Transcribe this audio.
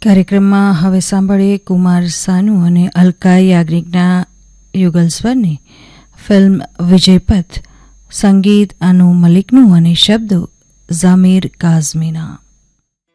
કાર્યક્રમમાં હવે સાંભળીએ કુમાર સાનુ અને અલકા યાજ્ઞિકના યુગલ સ્વરની ફિલ્મ વિજયપથ, સંગીત અનુ મલિકનું અને શબ્દો ઝમીર કાઝમીના.